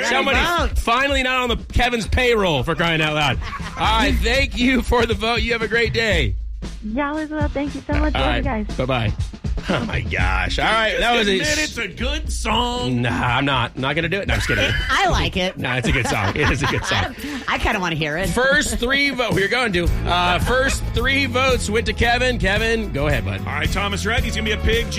Somebody finally not on the Kevin's payroll, for crying out loud. All right, thank you for the vote. You have a great day. Y'all as well. Thank you so much. Love you guys. Bye-bye. Oh, my gosh. All right. That was it's a good song. Nah, I'm not going to do it. No, I'm just kidding. I like it. No, it's a good song. It is a good song. I kind of want to hear it. First 3 votes. We're going to. First 3 votes went to Kevin. Kevin, go ahead, bud. All right, Thomas Rhett. He's going to be a pig.